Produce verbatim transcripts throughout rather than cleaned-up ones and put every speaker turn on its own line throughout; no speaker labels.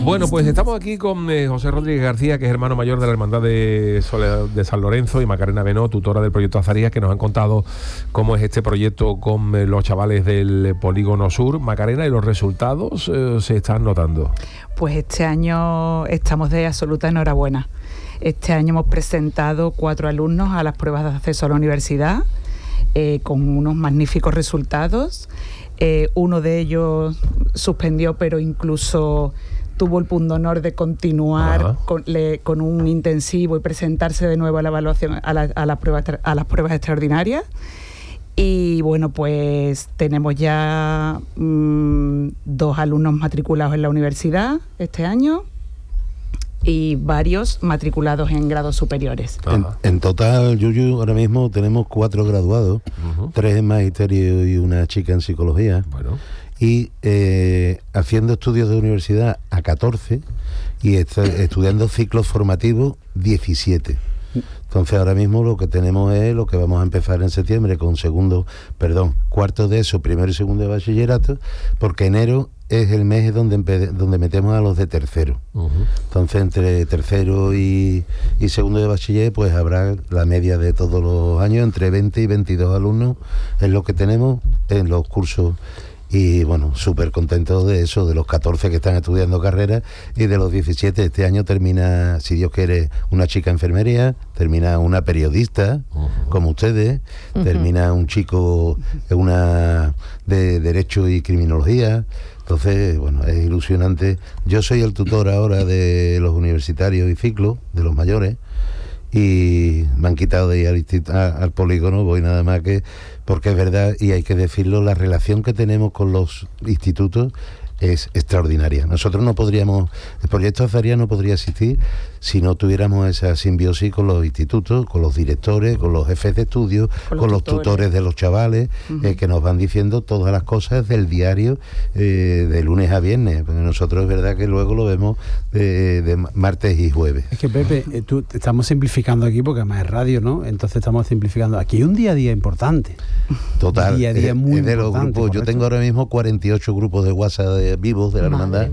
Bueno, pues estamos aquí con eh, José Rodríguez García, que es hermano mayor de la Hermandad de, Soledad, de San Lorenzo, y Macarena Benó, tutora del proyecto Azarías, que nos han contado cómo es este proyecto con eh, los chavales del Polígono Sur. Macarena, ¿y los resultados eh, se están notando?
Pues este año estamos de absoluta enhorabuena. Este año hemos presentado cuatro alumnos a las pruebas de acceso a la universidad eh, con unos magníficos resultados. Eh, uno de ellos suspendió, pero incluso tuvo el pundonor de continuar con, le, con un intensivo y presentarse de nuevo a la evaluación, a, la, a, la prueba, a las pruebas extraordinarias. Y bueno, pues tenemos ya mmm, dos alumnos matriculados en la universidad este año y varios matriculados en grados superiores.
En, en total, Yuyu, ahora mismo tenemos cuatro graduados, uh-huh. tres en magisterio y una chica en psicología. Bueno. Y eh, haciendo estudios de universidad a catorce y est- estudiando ciclos formativos diecisiete. Entonces ahora mismo lo que tenemos es lo que vamos a empezar en septiembre con segundo, perdón, cuarto de eso, primero y segundo de bachillerato, porque enero es el mes donde empe- donde metemos a los de tercero. Uh-huh. Entonces entre tercero y, y segundo de bachiller pues habrá la media de todos los años, entre veinte y veintidós alumnos es lo que tenemos en los cursos. Y bueno, súper contento de eso, de los catorce que están estudiando carreras y de los diecisiete. Este año termina, si Dios quiere, una chica enfermería, termina una periodista, uh-huh. como ustedes, uh-huh. termina un chico una de Derecho y Criminología. Entonces, bueno, es ilusionante. Yo soy el tutor ahora de los universitarios y ciclos, de los mayores, y me han quitado de ir al, instit- a, al polígono, voy nada más que porque es verdad, y hay que decirlo, la relación que tenemos con los institutos es extraordinaria. Nosotros no podríamos, el proyecto Azarías no podría existir si no tuviéramos esa simbiosis con los institutos, con los directores, con los jefes de estudio, con, con los tutores. tutores de los chavales, uh-huh. eh, que nos van diciendo todas las cosas del diario eh, de lunes a viernes. Porque nosotros es verdad que luego lo vemos de, de martes y jueves.
Es que Pepe, eh, tú, estamos simplificando aquí porque además es radio, ¿no? Entonces estamos simplificando. Aquí hay un día a día importante.
Total.
Un día a día
eh,
muy
es de los
importante.
Grupos, yo tengo ahora mismo cuarenta y ocho grupos de WhatsApp de, vivos de la hermandad.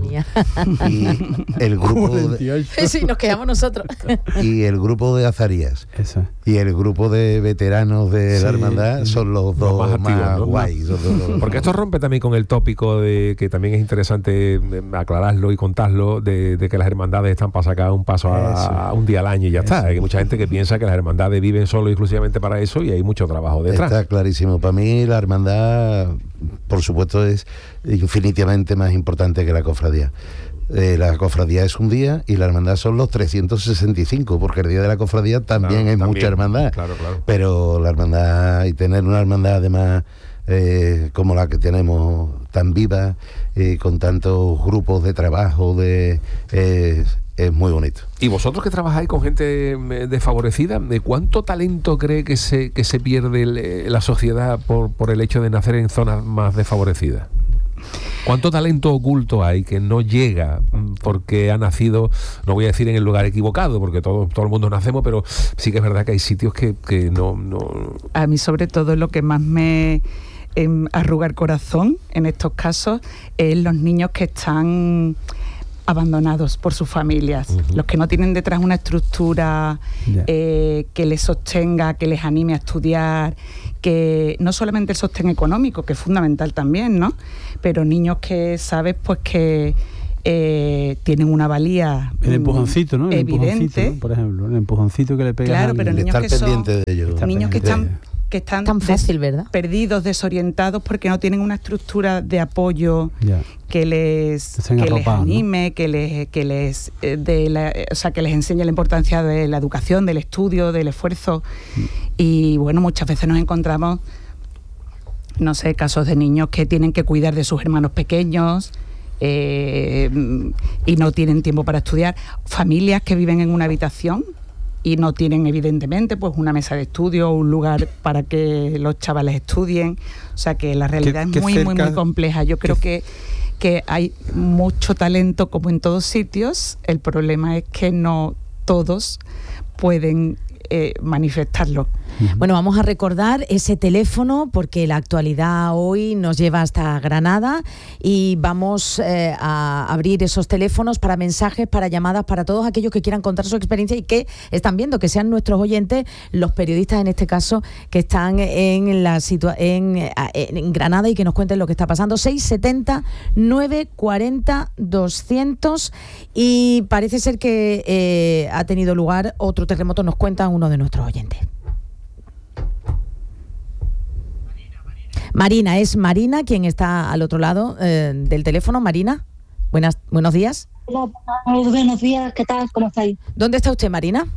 Y el grupo de,
sí, nos quedamos nosotros.
Y el grupo de Azarías. Eso. Y el grupo de veteranos de sí, la hermandad son los dos más, activos, más ¿no? guays. Los dos,
porque esto rompe también con el tópico de que también es interesante aclararlo y contarlo, de, de que las hermandades están para sacar un paso a, a un día al año y ya eso. Está. Hay mucha gente que piensa que las hermandades viven solo y exclusivamente para eso y hay mucho trabajo detrás.
Está clarísimo. Para mí la hermandad, por supuesto, es infinitivamente más importante que la cofradía. Eh, la cofradía es un día y la hermandad son los trescientos sesenta y cinco, porque el día de la cofradía también claro, hay también, mucha hermandad.
Claro, claro.
Pero la hermandad, y tener una hermandad además eh, como la que tenemos, tan viva, eh, con tantos grupos de trabajo, de eh, es muy bonito.
Y vosotros que trabajáis con gente desfavorecida, ¿de cuánto talento cree que se, que se pierde la sociedad por, por el hecho de nacer en zonas más desfavorecidas? ¿Cuánto talento oculto hay que no llega porque ha nacido, no voy a decir en el lugar equivocado, porque todo, todo el mundo nacemos, pero sí que es verdad que hay sitios que, que no, no...
A mí sobre todo lo que más me eh, arruga el corazón en estos casos es los niños que están abandonados por sus familias, uh-huh. los que no tienen detrás una estructura yeah. eh, que les sostenga, que les anime a estudiar, que no solamente el sostén económico, que es fundamental también, ¿no? Pero niños que sabes pues que eh, tienen una valía
el empujoncito, ¿no? El
evidente,
empujoncito, ¿no? Por ejemplo, el empujoncito que le pega.
Claro, pero niños que son
de ellos.
niños que están que están
tan fácil, ¿verdad?
Perdidos, desorientados, porque no tienen una estructura de apoyo yeah. que les que arropados, les anime, ¿no? que les que les eh, de la, o sea, que les enseñe la importancia de la educación, del estudio, del esfuerzo. Mm. Y bueno, muchas veces nos encontramos, no sé, casos de niños que tienen que cuidar de sus hermanos pequeños. Eh, y no tienen tiempo para estudiar, familias que viven en una habitación y no tienen evidentemente pues una mesa de estudio, un lugar para que los chavales estudien, o sea que la realidad es muy cerca, muy muy compleja. Yo creo que, que hay mucho talento como en todos sitios, el problema es que no todos pueden eh, manifestarlo.
Bueno, vamos a recordar ese teléfono porque la actualidad hoy nos lleva hasta Granada y vamos eh, a abrir esos teléfonos para mensajes, para llamadas, para todos aquellos que quieran contar su experiencia y que están viendo, que sean nuestros oyentes, los periodistas en este caso, que están en la situa- en, en Granada y que nos cuenten lo que está pasando. seis setenta, nueve cuarenta, doscientos y parece ser que eh, ha tenido lugar otro terremoto, nos cuenta uno de nuestros oyentes. Marina, es Marina quien está al otro lado eh, del teléfono. Marina, buenas, buenos días.
Hola, buenos días, ¿qué tal? ¿Cómo estáis?
¿Dónde está usted, Marina?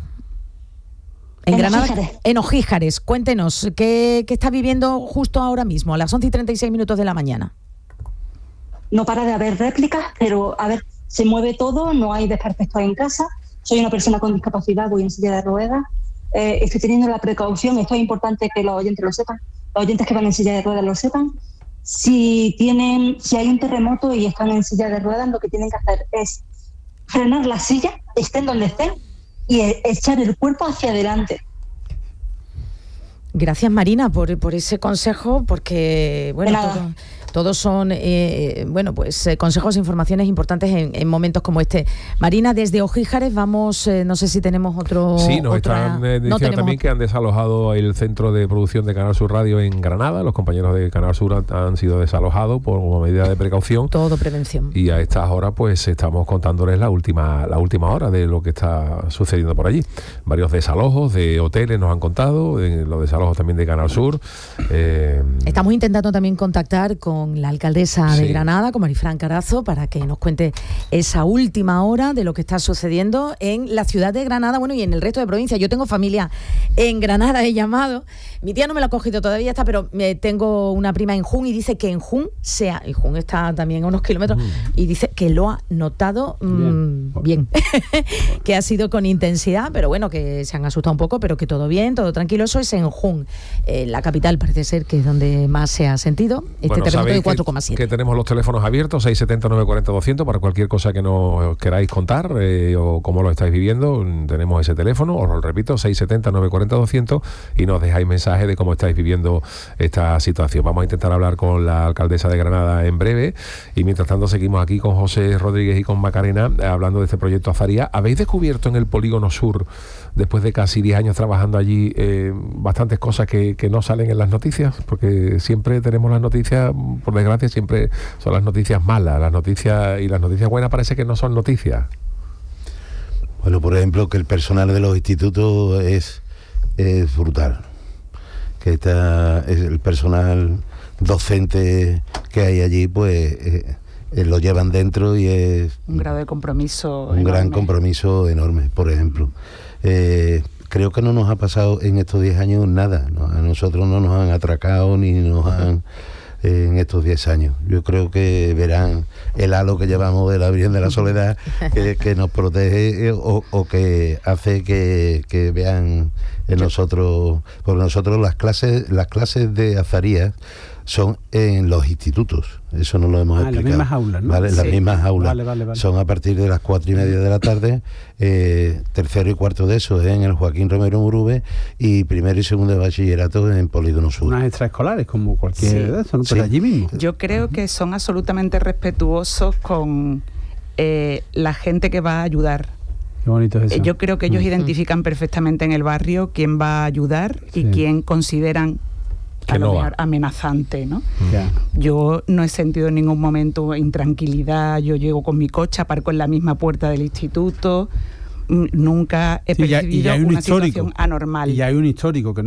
En, en Granada. Ojíjares. En Ojíjares. Cuéntenos, ¿qué, ¿qué está viviendo justo ahora mismo, a las once y treinta y seis minutos de la mañana?
No para de haber réplicas, pero a ver, se mueve todo, no hay desperfectos en casa. Soy una persona con discapacidad, voy en silla de ruedas. Eh, estoy teniendo la precaución, esto es importante que los oyentes lo sepan, los oyentes que van en silla de ruedas lo sepan. Si tienen, si hay un terremoto y están en silla de ruedas, lo que tienen que hacer es frenar la silla, estén donde estén, y echar el cuerpo hacia adelante.
Gracias, Marina, por, por ese consejo, porque bueno, todo, todos son eh, bueno, pues eh, consejos e informaciones importantes en, en momentos como este. Marina, desde Ojíjares vamos, eh, no sé si tenemos otro.
Sí, nos
otra,
están eh, diciendo
no
también otro. Que han desalojado el centro de producción de Canal Sur Radio en Granada. Los compañeros de Canal Sur han, han sido desalojados por medida de precaución.
Todo prevención.
Y a estas horas, pues estamos contándoles la última, la última hora de lo que está sucediendo por allí. Varios desalojos de hoteles nos han contado, eh, los desalojos también de Canal Sur. Eh,
Estamos intentando también contactar con la alcaldesa sí. de Granada, con Marifran Carazo, para que nos cuente esa última hora de lo que está sucediendo en la ciudad de Granada, bueno, y en el resto de provincias. Yo tengo familia en Granada, he llamado. Mi tía no me la ha cogido todavía, está, pero me tengo una prima en Jun y dice que en Jun sea, y Jun está también a unos kilómetros, mm. y dice que lo ha notado mmm, bien, bien. que ha sido con intensidad, pero bueno, que se han asustado un poco, pero que todo bien, todo tranquilo. Eso es en Jun. Eh, la capital parece ser que es donde más se ha sentido este bueno, terremoto de cuatro coma siete.
Que, que tenemos los teléfonos abiertos, seis setenta, nueve cuarenta, doscientos, para cualquier cosa que nos queráis contar eh, o cómo lo estáis viviendo. Tenemos ese teléfono, os lo repito, seis setenta, nueve cuarenta, doscientos, y nos dejáis mensaje de cómo estáis viviendo esta situación. Vamos a intentar hablar con la alcaldesa de Granada en breve, y mientras tanto seguimos aquí con José Rodríguez y con Macarena eh, hablando de este proyecto Azaría. ¿Habéis descubierto en el Polígono Sur, después de casi diez años trabajando allí, eh, bastantes cosas que, que no salen en las noticias? Porque siempre tenemos las noticias, por desgracia, siempre son las noticias malas, las noticias, y las noticias buenas parece que no son noticias.
Bueno, por ejemplo, que el personal de los institutos es, es brutal. Que está, es el personal docente que hay allí, pues eh, eh, lo llevan dentro y es
un grado de compromiso
un enorme. gran compromiso enorme. Por ejemplo, eh, creo que no nos ha pasado en estos diez años nada, ¿no? A nosotros no nos han atracado ni nos han eh, en estos diez años. Yo creo que verán el halo que llevamos de la Virgen de la Soledad, que, que nos protege eh, o, o que hace que, que vean en nosotros, porque nosotros las clases, las clases de Azarías son en los institutos, eso no lo hemos ah, explicado.
Las mismas aulas, ¿no?
Vale,
sí.
las mismas aulas.
Vale, vale, vale.
Son a partir de las cuatro y media de la tarde, eh, tercero y cuarto de eso en el Joaquín Romero Murube, y primero y segundo de bachillerato en Polígono Sur.
Unas extraescolares, como cualquier
sí.
de eso, ¿no? Pero
sí.
allí mismo.
Yo creo que son absolutamente respetuosos con eh, la gente que va a ayudar.
Qué bonito es eso.
Yo creo que ellos
mm.
identifican perfectamente en el barrio quién va a ayudar y sí. quién consideran a lo mejor amenazante, ¿no?
Yeah.
Yo no he sentido en ningún momento intranquilidad. Yo llego con mi coche, aparco en la misma puerta del instituto. Nunca he sí, percibido
y ya, y ya hay un
una
histórico.
situación anormal.
Y hay un histórico que no